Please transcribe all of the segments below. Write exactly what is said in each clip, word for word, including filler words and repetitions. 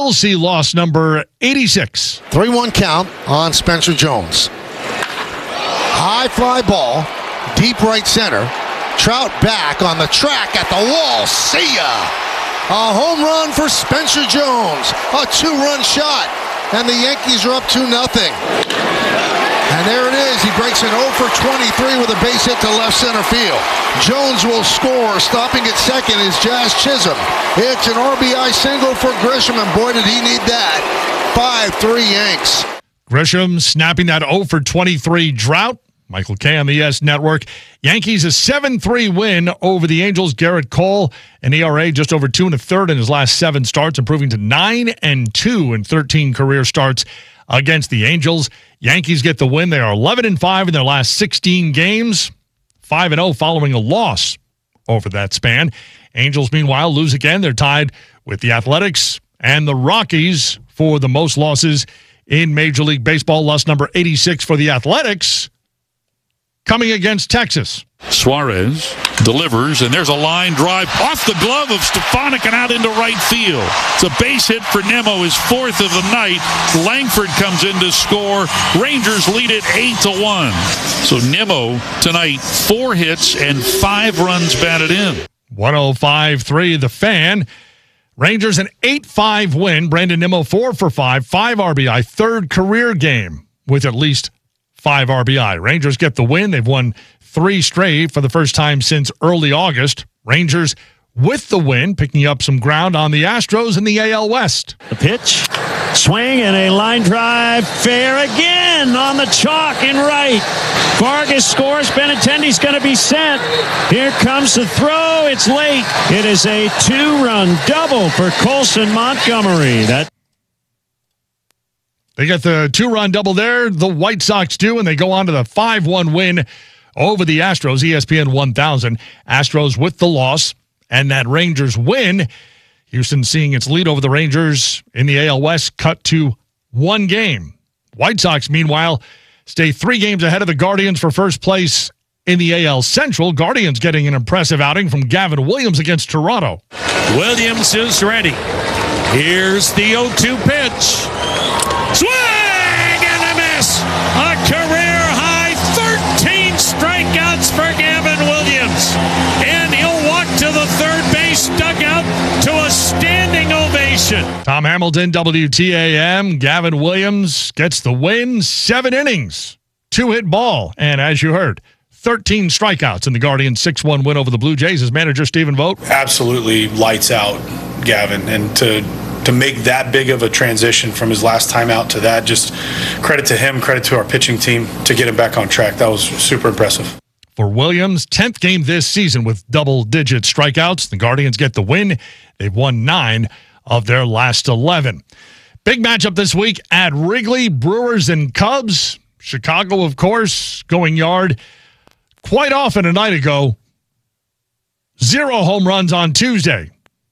will see loss number eighty-six. three one count on Spencer Jones. High fly ball, deep right center. Trout back on the track at the wall. See ya! A home run for Spencer Jones. A two-run shot. And the Yankees are up two nothing. And there it is. He breaks an oh for twenty-three with a base hit to left center field. Jones will score. Stopping at second is Jazz Chisholm. It's an R B I single for Grisham, and boy, did he need that. five three Yanks. Grisham snapping that oh for twenty-three drought. Michael Kay on the Yes Network. Yankees a seven three win over the Angels. Garrett Cole, an E R A just over two and a third in his last seven starts, improving to nine and two in thirteen career starts against the Angels. Yankees get the win. They are eleven and five in their last sixteen games, five and oh following a loss over that span. Angels, meanwhile, lose again. They're tied with the Athletics and the Rockies for the most losses in Major League Baseball. Loss number eighty-six for the Athletics, coming against Texas. Suarez delivers, and there's a line drive off the glove of Stefanik and out into right field. It's a base hit for Nimmo, his fourth of the night. Langford comes in to score. Rangers lead it eight to one. So Nimmo tonight, four hits and five runs batted in. one oh five three The Fan. Rangers an eight five win. Brandon Nimmo four for five, five R B I, third career game with at least five R B I. Rangers get the win. They've won three straight for the first time since early August. Rangers with the win, picking up some ground on the Astros in the A L West. The pitch, swing, and a line drive, fair again on the chalk in right. Vargas scores. Benintendi's going to be sent. Here comes the throw. It's late. It is a two-run double for Colson Montgomery. That They get the two-run double there. The White Sox do, and they go on to the five one win over the Astros. E S P N one thousand. Astros with the loss, and that Rangers win. Houston seeing its lead over the Rangers in the A L West cut to one game. White Sox, meanwhile, stay three games ahead of the Guardians for first place in the A L Central. Guardians getting an impressive outing from Gavin Williams against Toronto. Williams is ready. Here's the oh two pitch. Swing and a miss. A career-high thirteen strikeouts for Gavin Williams. And he'll walk to the third base dugout to a standing ovation. Tom Hamilton, W T A M. Gavin Williams gets the win. Seven innings, two-hit ball. And as you heard, thirteen strikeouts in the Guardians' six one win over the Blue Jays. As manager Stephen Vogt. Absolutely lights out, Gavin. And to to make that big of a transition from his last time out to that, just credit to him, credit to our pitching team to get him back on track. That was super impressive. For Williams, tenth game this season with double-digit strikeouts. The Guardians get the win. They've won nine of their last eleven. Big matchup this week at Wrigley, Brewers and Cubs. Chicago, of course, going yard quite often a night ago. Zero home runs on Tuesday.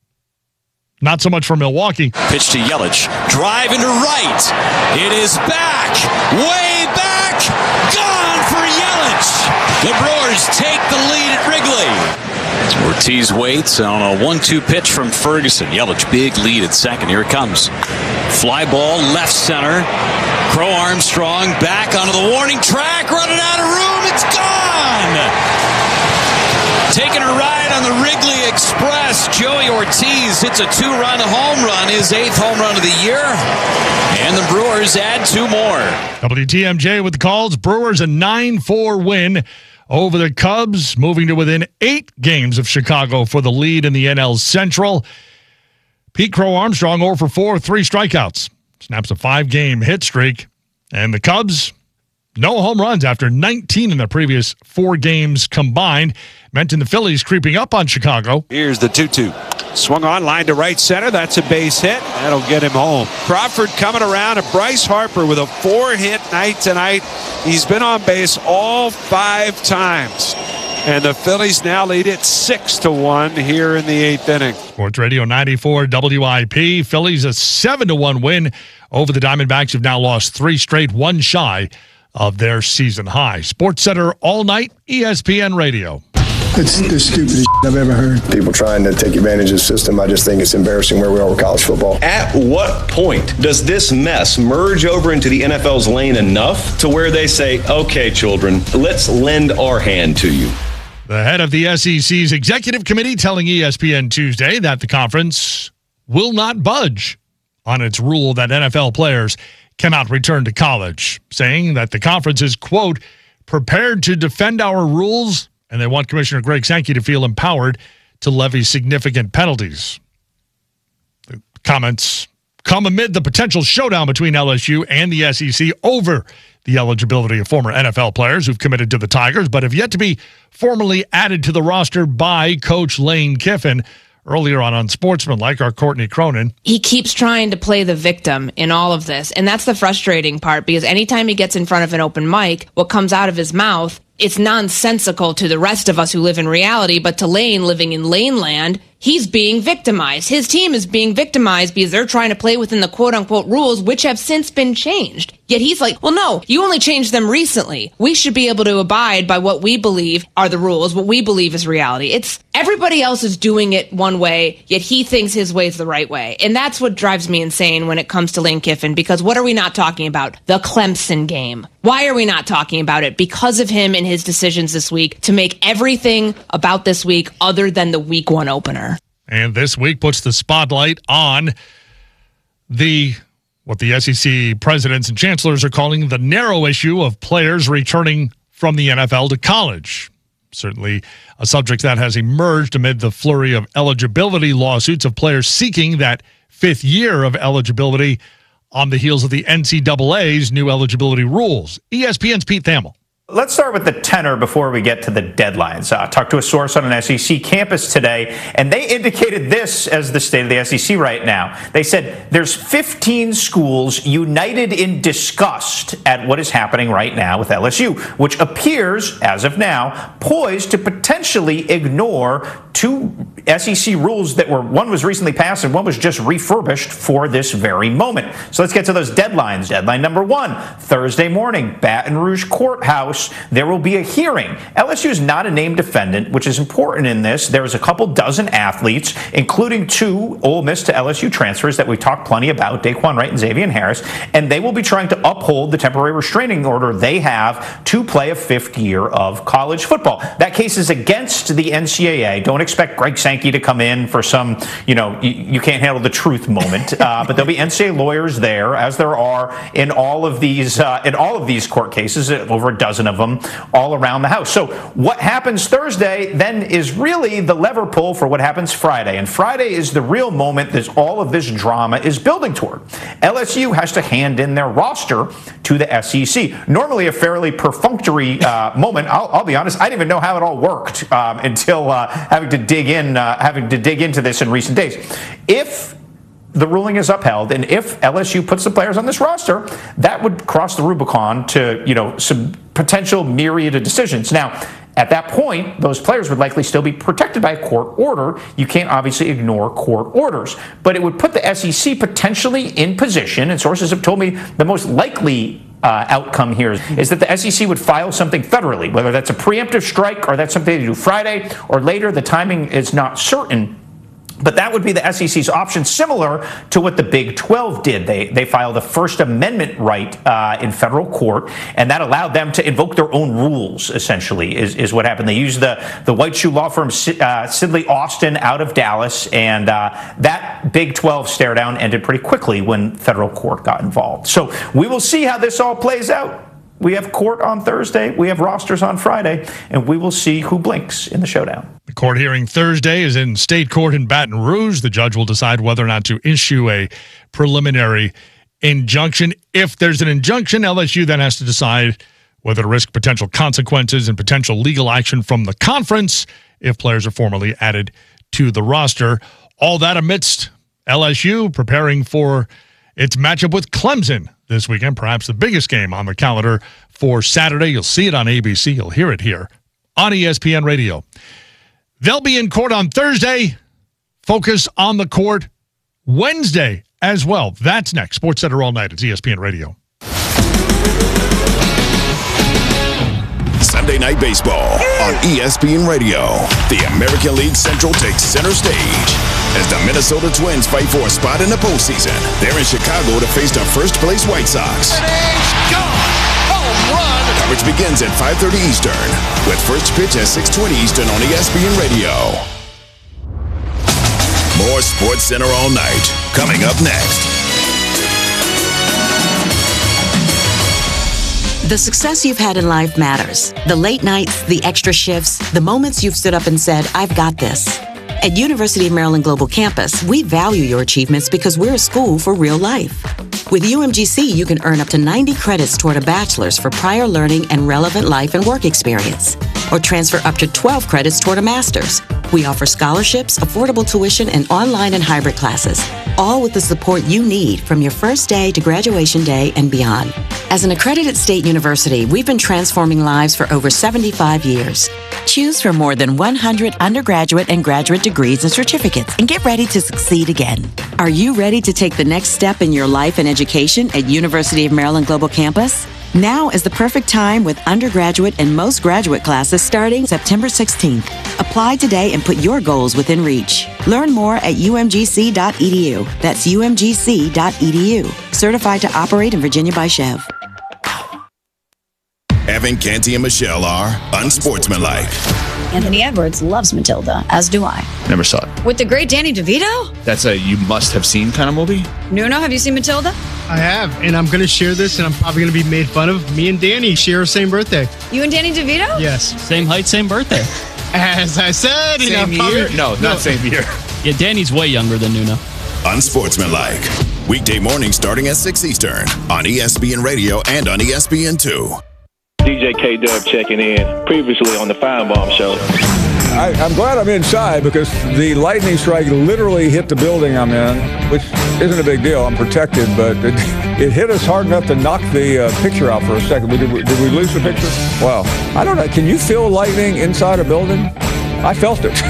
Not so much for Milwaukee. Pitch to Yelich. Drive into right. It is back. Way back. Gone for Yelich. The Brewers take the lead at Wrigley. Ortiz waits on a one two pitch from Ferguson. Yelich, big lead at second. Here it comes. Fly ball, left center. Crow Armstrong back onto the warning track. Running out of room. It's gone. Taking a ride on the Wrigley Express, Joey Ortiz hits a two-run home run, his eighth home run of the year, and the Brewers add two more. W T M J with the calls. Brewers a nine four win over the Cubs, moving to within eight games of Chicago for the lead in the N L Central. Pete Crow Armstrong oh for four, three strikeouts. Snaps a five-game hit streak. And the Cubs, no home runs after nineteen in the previous four games combined. Mentioned the Phillies creeping up on Chicago. Here's the two two. Swung on, line to right center. That's a base hit. That'll get him home. Crawford coming around, and Bryce Harper with a four-hit night tonight. He's been on base all five times. And the Phillies now lead it six to one here in the eighth inning. Sports Radio ninety-four W I P. Phillies a seven to one win over the Diamondbacks, who've now lost three straight, one shy of their season high. Sports Center all night, E S P N Radio. It's the stupidest I've ever heard. People trying to take advantage of the system, I just think it's embarrassing where we are with college football. At what point does this mess merge over into the N F L's lane enough to where they say, okay, children, let's lend our hand to you? The head of the S E C's executive committee telling E S P N Tuesday that the conference will not budge on its rule that N F L players cannot return to college, saying that the conference is, quote, prepared to defend our rules, and they want Commissioner Greg Sankey to feel empowered to levy significant penalties. The comments come amid the potential showdown between L S U and the S E C over the eligibility of former N F L players who've committed to the Tigers, but have yet to be formally added to the roster by Coach Lane Kiffin. Earlier on Unsportsmanlike, our Courtney Cronin. He keeps trying to play the victim in all of this, and that's the frustrating part, because anytime he gets in front of an open mic, what comes out of his mouth, it's nonsensical to the rest of us who live in reality, but to Lane, living in Lane land, he's being victimized. His team is being victimized because they're trying to play within the quote-unquote rules, which have since been changed. Yet he's like, well, no, you only changed them recently. We should be able to abide by what we believe are the rules, what we believe is reality. It's everybody else is doing it one way, yet he thinks his way is the right way. And that's what drives me insane when it comes to Lane Kiffin, because what are we not talking about? The Clemson game. Why are we not talking about it? Because of him and his decisions this week to make everything about this week other than the week one opener. And this week puts the spotlight on the what the S E C presidents and chancellors are calling the narrow issue of players returning from the N F L to college. Certainly a subject that has emerged amid the flurry of eligibility lawsuits of players seeking that fifth year of eligibility on the heels of the N C double A's new eligibility rules. E S P N's Pete Thamel. Let's start with the tenor before we get to the deadlines. I uh, talked to a source on an S E C campus today, and they indicated this as the state of the S E C right now. They said there's fifteen schools united in disgust at what is happening right now with L S U, which appears, as of now, poised to potentially ignore two S E C rules that were, one was recently passed and one was just refurbished for this very moment. So let's get to those deadlines. Deadline number one, Thursday morning, Baton Rouge Courthouse. There will be a hearing. L S U is not a named defendant, which is important in this. There is a couple dozen athletes, including two Ole Miss to L S U transfers that we've talked plenty about, Daquan Wright and Xavier Harris, and they will be trying to uphold the temporary restraining order they have to play a fifth year of college football. That case is against the N C double A. Don't expect Greg Sankey to come in for some, you know, you, you can't handle the truth moment, uh, but there'll be N C double A lawyers there, as there are in all of these uh, in all of these court cases, over a dozen of them all around the house. So what happens Thursday then is really the lever pull for what happens Friday. And Friday is the real moment that all of this drama is building toward. L S U has to hand in their roster to the S E C. Normally a fairly perfunctory uh, moment. I'll, I'll be honest, I didn't even know how it all worked um, until uh, having to dig in, uh, having to dig into this in recent days. If the ruling is upheld, and if L S U puts the players on this roster, that would cross the Rubicon to, you know, some potential myriad of decisions. Now, at that point, those players would likely still be protected by a court order. You can't obviously ignore court orders, but it would put the S E C potentially in position, and sources have told me the most likely Uh, outcome here is, is that the S E C would file something federally, whether that's a preemptive strike or that's something they do Friday or later. The timing is not certain. But that would be the S E C's option, similar to what the Big twelve did. They they filed a First Amendment right uh, in federal court, and that allowed them to invoke their own rules, essentially, is, is what happened. They used the, the white shoe law firm uh, Sidley Austin out of Dallas, and uh, that Big twelve stare down ended pretty quickly when federal court got involved. So we will see how this all plays out. We have court on Thursday, we have rosters on Friday, and we will see who blinks in the showdown. The court hearing Thursday is in state court in Baton Rouge. The judge will decide whether or not to issue a preliminary injunction. If there's an injunction, L S U then has to decide whether to risk potential consequences and potential legal action from the conference if players are formally added to the roster. All that amidst L S U preparing for its matchup with Clemson this weekend, perhaps the biggest game on the calendar for Saturday. You'll see it on A B C. You'll hear it here on E S P N Radio. They'll be in court on Thursday. Focus on the court Wednesday as well. That's next. Sports Center all night. It's E S P N Radio. Send Sunday Night Baseball on E S P N Radio. The American League Central takes center stage as the Minnesota Twins fight for a spot in the postseason. They're in Chicago to face the first-place White Sox. It is gone. Home run. Coverage begins at five thirty Eastern, with first pitch at six twenty Eastern on E S P N Radio. More Sports Center all night, coming up next. The success you've had in life matters. The late nights, the extra shifts, the moments you've stood up and said, I've got this. At University of Maryland Global Campus, we value your achievements because we're a school for real life. With U M G C, you can earn up to ninety credits toward a bachelor's for prior learning and relevant life and work experience, or transfer up to twelve credits toward a master's. We offer scholarships, affordable tuition, and online and hybrid classes, all with the support you need from your first day to graduation day and beyond. As an accredited state university, we've been transforming lives for over seventy-five years. Choose from more than one hundred undergraduate and graduate degrees and certificates and get ready to succeed again. Are you ready to take the next step in your life and education at University of Maryland Global Campus? Now is the perfect time with undergraduate and most graduate classes starting September sixteenth. Apply today and put your goals within reach. Learn more at U M G C dot E D U. That's U M G C dot E D U. Certified to operate in Virginia by Chev. Evan, Canty, and Michelle are unsportsmanlike. Anthony Edwards loves Matilda, as do I. Never saw it. With the great Danny DeVito? That's a you must have seen kind of movie. Nuno, have you seen Matilda? I have, and I'm going to share this, and I'm probably going to be made fun of. Me and Danny share the same birthday. You and Danny DeVito? Yes. Same height, same birthday. As I said, same you know, year? probably, No, not no. same year. Yeah, Danny's way younger than Nuno. Unsportsmanlike. Weekday morning starting at six Eastern on E S P N Radio and on E S P N two. D J K-Dub checking in, previously on the Feinbaum Show. I, I'm glad I'm inside because the lightning strike literally hit the building I'm in, which isn't a big deal. I'm protected, but it, it hit us hard enough to knock the uh, picture out for a second. Did we, did we lose the picture? Wow. I don't know. Can you feel lightning inside a building? I felt it.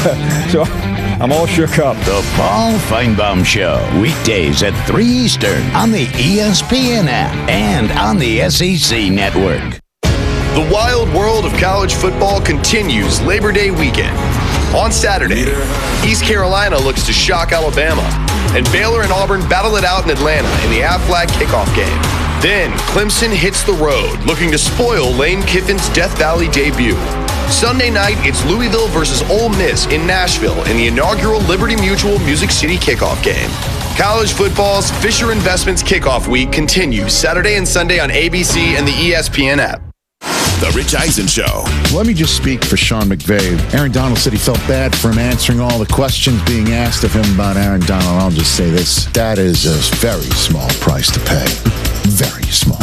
So I'm all shook up. The Paul Feinbaum Show, weekdays at three Eastern on the E S P N app and on the S E C network. The wild world of college football continues Labor Day weekend. On Saturday, East Carolina looks to shock Alabama, and Baylor and Auburn battle it out in Atlanta in the Aflac kickoff game. Then, Clemson hits the road, looking to spoil Lane Kiffin's Death Valley debut. Sunday night, it's Louisville versus Ole Miss in Nashville in the inaugural Liberty Mutual Music City kickoff game. College football's Fisher Investments kickoff week continues Saturday and Sunday on A B C and the E S P N app. The Rich Eisen Show. Let me just speak for Sean McVay. Aaron Donald said he felt bad for him answering all the questions being asked of him about Aaron Donald. I'll just say this. That is a very small price to pay. Very small.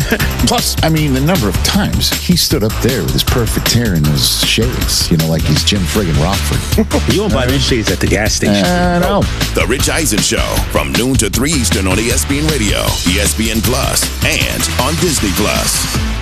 Plus, I mean, the number of times he stood up there with his perfect hair and his shades, you know, like he's Jim friggin' Rockford. You won't buy Rich shades at the gas station. I know. The Rich Eisen Show from noon to three Eastern on E S P N Radio, E S P N Plus, and on Disney Plus.